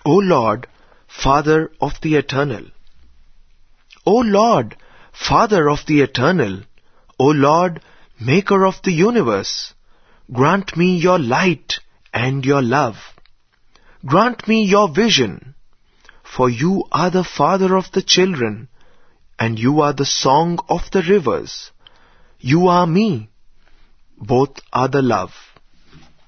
O Lord, Father of the Eternal. O Lord, Father of the Eternal, O Lord, Maker of the universe, grant me your light and your love. Grant me your vision, for you are the Father of the children, and you are the song of the rivers. You are me, both are the love.